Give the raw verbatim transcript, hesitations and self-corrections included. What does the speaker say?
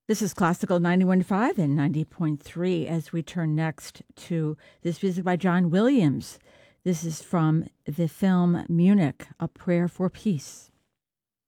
This is Classical ninety-one point five and ninety point three as we turn next to this music by John Williams. This is from the film Munich, A Prayer for Peace.